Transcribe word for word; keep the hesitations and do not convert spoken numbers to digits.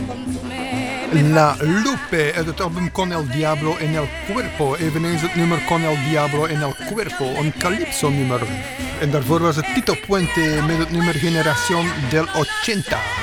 La Lupe uit het album Con el Diablo en el Cuerpo. Eveneens het nummer Con el Diablo en el Cuerpo, een calypso nummer. En daarvoor was het Tito Puente met het nummer Generación del ochenta.